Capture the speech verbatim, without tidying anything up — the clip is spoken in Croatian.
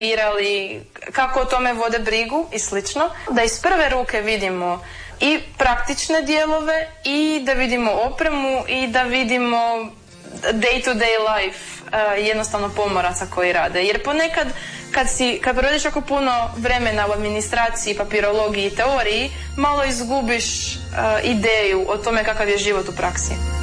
irali, kako o tome vode brigu i slično. Da iz prve ruke vidimo i praktične dijelove i da vidimo opremu i da vidimo day to day life uh, jednostavno pomoraca koji rade. Jer ponekad kad, si, kad provediš jako puno vremena u administraciji, papirologiji i teoriji, malo izgubiš uh, ideju o tome kakav je život u praksi.